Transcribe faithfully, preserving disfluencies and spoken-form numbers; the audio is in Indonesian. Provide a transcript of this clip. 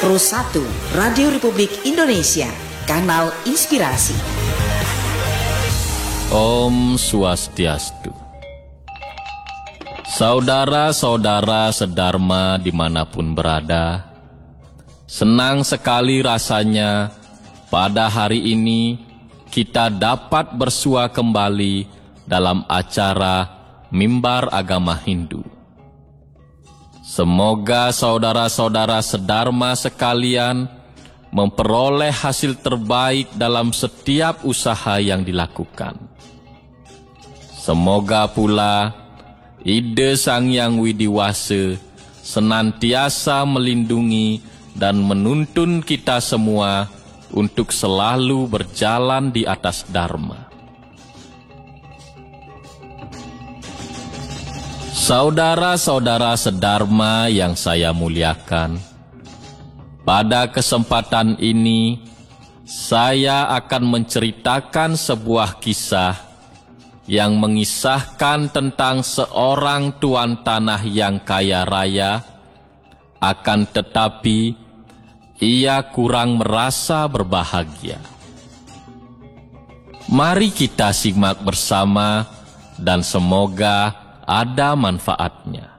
Pro satu, Radio Republik Indonesia, kanal inspirasi. Om Swastiastu. Saudara-saudara sedharma dimanapun berada, senang sekali rasanya pada hari ini kita dapat bersua kembali dalam acara Mimbar Agama Hindu. Semoga saudara-saudara sedharma sekalian memperoleh hasil terbaik dalam setiap usaha yang dilakukan. Semoga pula ide Sang Hyang Widiwasa senantiasa melindungi dan menuntun kita semua untuk selalu berjalan di atas Dharma. Saudara-saudara sedharma yang saya muliakan, pada kesempatan ini saya akan menceritakan sebuah kisah yang mengisahkan tentang seorang tuan tanah yang kaya raya, akan tetapi ia kurang merasa berbahagia. Mari kita simak bersama dan semoga ada manfaatnya.